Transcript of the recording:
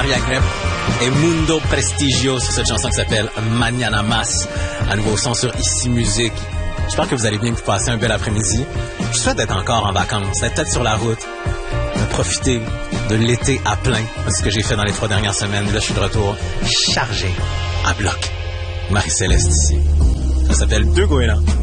Maria Grep et Mundo Prestigio sur cette chanson qui s'appelle Mañana Mas. Un nouveau son sur Ici Musique. J'espère que vous allez bien, que vous passez un bel après-midi. Je vous souhaite d'être encore en vacances, d'être peut-être sur la route, de profiter de l'été à plein. C'est ce que j'ai fait dans les 3 dernières semaines. Là, je suis de retour chargé à bloc. Marie-Céleste ici. Ça s'appelle Deux Goélands.